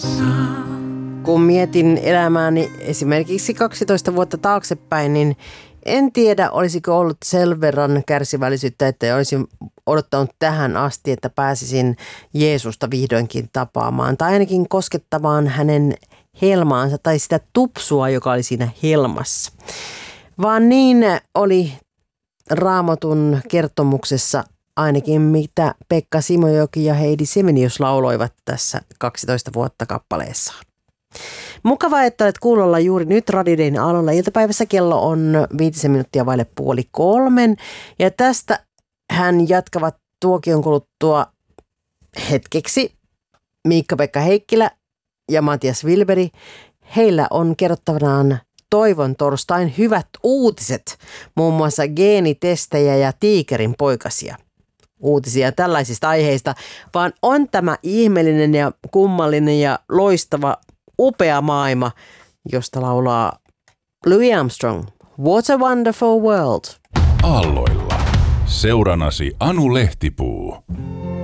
Kun mietin elämääni esimerkiksi 12 vuotta taaksepäin, niin en tiedä, olisiko ollut sen verran kärsivällisyyttä, että olisin odottanut tähän asti, että pääsisin Jeesusta vihdoinkin tapaamaan tai ainakin koskettamaan hänen helmaansa tai sitä tupsua, joka oli siinä helmassa. Vaan niin oli Raamatun kertomuksessa ainakin mitä Pekka Simojoki ja Heidi Semenius lauloivat tässä 12 vuotta kappaleessaan. Mukavaa, että olet kuulolla juuri nyt Radioiden aloilla. Iltapäivässä kello on 5 minuuttia vaille 2:30. Ja tästä hän jatkavat tuokion kuluttua hetkeksi Miikka-Pekka Heikkilä ja Matias Wilberi. Heillä on kerrottavanaan Toivon torstain hyvät uutiset, muun muassa geenitestejä ja tiikerin poikasia. Uutisia tällaisista aiheista, vaan on tämä ihmeellinen ja kummallinen ja loistava, upea maailma, josta laulaa Louis Armstrong. What a wonderful world. Aalloilla. Seuranasi Anu Lehtipuu.